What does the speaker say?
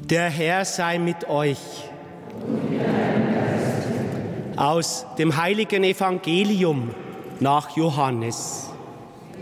Der Herr sei mit euch. Aus dem heiligen Evangelium nach Johannes.